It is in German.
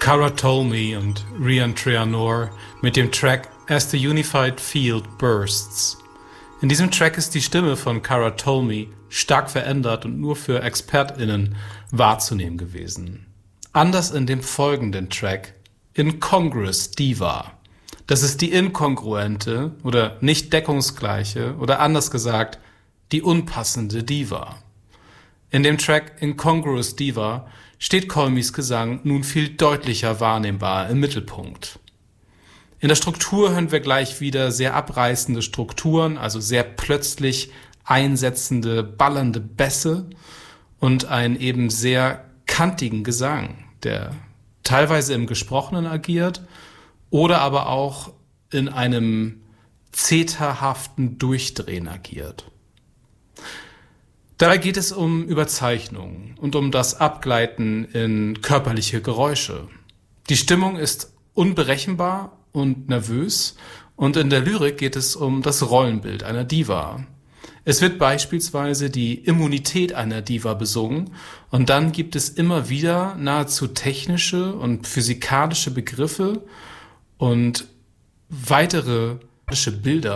Cara Tolmie und Rian Treanor mit dem Track As the Unified Field Bursts. In diesem Track ist die Stimme von Cara Tolmie stark verändert und nur für ExpertInnen wahrzunehmen gewesen. Anders in dem folgenden Track Incongruous Diva. Das ist die inkongruente oder nicht deckungsgleiche oder anders gesagt die unpassende Diva. In dem Track Incongruous Diva steht Colmies Gesang nun viel deutlicher wahrnehmbar im Mittelpunkt. In der Struktur hören wir gleich wieder sehr abreißende Strukturen, also sehr plötzlich einsetzende, ballernde Bässe und einen eben sehr kantigen Gesang, der teilweise im Gesprochenen agiert oder aber auch in einem zeterhaften Durchdrehen agiert. Dabei geht es um Überzeichnung und um das Abgleiten in körperliche Geräusche. Die Stimmung ist unberechenbar und nervös und in der Lyrik geht es um das Rollenbild einer Diva. Es wird beispielsweise die Immunität einer Diva besungen und dann gibt es immer wieder nahezu technische und physikalische Begriffe und weitere Bilder